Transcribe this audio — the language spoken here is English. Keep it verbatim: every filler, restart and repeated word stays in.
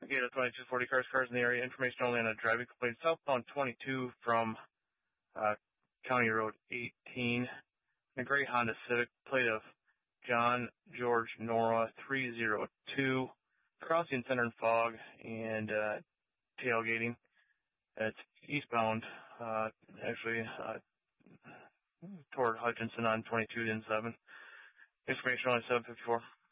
Gate twenty-two forty cars, cars in the area. Information only on a driving complaint. Southbound twenty-two from uh, County Road eighteen. A gray Honda Civic, plate of John George Nora three oh two. Crossing center and fog and uh, tailgating. It's eastbound, uh, actually, uh, toward Hutchinson on twenty-two and seven. Information only seven fifty-four.